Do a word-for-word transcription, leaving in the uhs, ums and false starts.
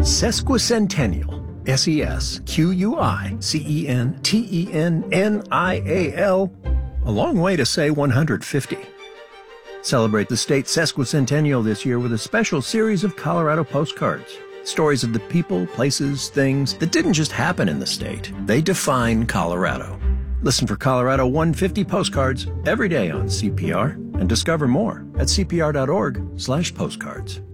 Sesquicentennial. S E S Q U I C E N T E N N I A L. A long way to say one hundred fifty. Celebrate the state's sesquicentennial this year with a special series of Colorado postcards. Stories of the people, places, things that didn't just happen in the state. They define Colorado. Listen for Colorado one hundred fifty postcards every day on C P R and discover more at C P R dot org slash postcards.